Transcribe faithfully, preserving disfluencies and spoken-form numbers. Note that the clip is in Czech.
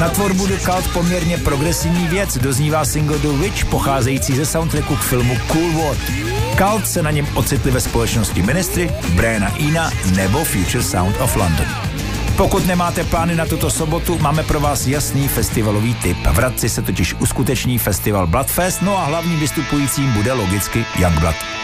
Na tvorbu The Cult poměrně progresivní věc doznívá single The Witch, pocházející ze soundtracku k filmu Cool World. Cult se na něm ocitli ve společnosti Ministry, Briana Ena nebo Future Sound of London. Pokud nemáte plány na tuto sobotu, máme pro vás jasný festivalový tip. V Hradci se totiž uskuteční festival Bloodfest, no a hlavním vystupujícím bude logicky Youngblood.